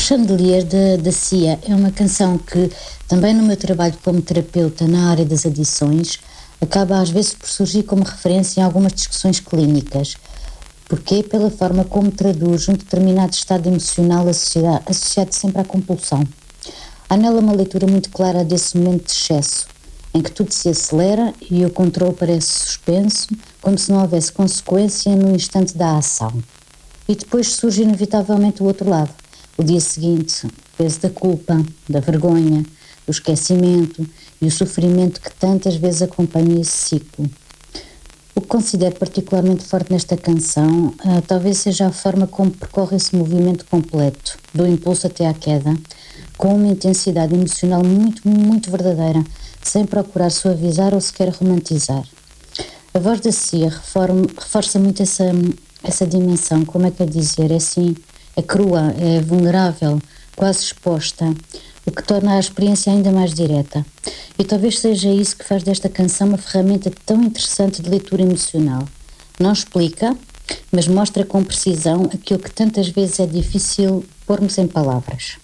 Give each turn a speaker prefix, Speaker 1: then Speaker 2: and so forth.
Speaker 1: Chandelier da Cia é uma canção que, também no meu trabalho como terapeuta na área das adições, acaba às vezes por surgir como referência em algumas discussões clínicas. Porquê? Pela forma como traduz um determinado estado emocional associado sempre à compulsão. Há nela uma leitura muito clara desse momento de excesso, em que tudo se acelera e o controle parece suspenso, como se não houvesse consequência no instante da ação. E depois surge inevitavelmente o outro lado, o dia seguinte, o peso da culpa, da vergonha, do esquecimento e o sofrimento que tantas vezes acompanha esse ciclo. O que considero particularmente forte nesta canção, talvez seja a forma como percorre esse movimento completo, do impulso até à queda, com uma intensidade emocional muito, muito verdadeira, sem procurar suavizar ou sequer romantizar. A voz da Cia reforça muito essa dimensão, como é que é dizer, é assim, é crua, é vulnerável, quase exposta, o que torna a experiência ainda mais direta. E talvez seja isso que faz desta canção uma ferramenta tão interessante de leitura emocional. Não explica, mas mostra com precisão aquilo que tantas vezes é difícil pormos em palavras.